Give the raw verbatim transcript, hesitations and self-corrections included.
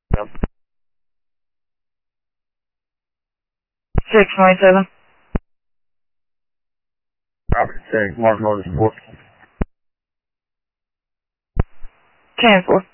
Yep. six twenty-seven. Property check, Mark Motors Support. ten four.